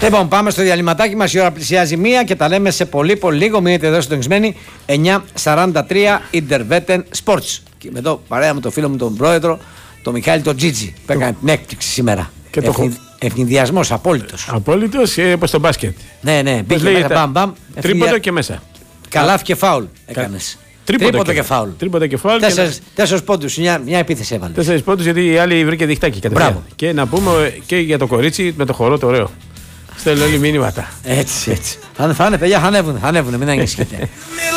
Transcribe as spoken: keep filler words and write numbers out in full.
Λοιπόν, πάμε στο διαλυματάκι μας. Η ώρα πλησιάζει μία και τα λέμε σε πολύ πολύ λίγο. Μείνετε εδώ συντονισμένοι. εννιά σαράντα τρία Intervetten Sports. Και με εδώ παρέα με τον φίλο μου τον πρόεδρο, τον Μιχάλη τον Τζίτζι, που έκανε την έκπληξη σήμερα. Ευνη... Ευνηδιασμός απόλυτος. Απόλυτος, ε, όπως στο μπάσκετ. Ναι, ναι, μπήκε μέσα, μπαμ, μπαμ. Τρίποντο και μέσα. Καλάθι και φάουλ έκανες. Τρίποντο και φάουλ. Τρίποντο και φάουλ. Τέσσερις, και... τέσσερις πόντους, μια, μια επίθεση έβαλε. Τέσσερις πόντους, γιατί η άλλη βρήκε διχτάκι κατευθείαν. Και να πούμε και για το κορίτσι με το χορό το ωραίο. Στέλνω όλοι μήνυματα. Έτσι, έτσι. Θα είναι παιδιά, θα ανέβουν, θα ανέβουν, μην ανησυχείτε.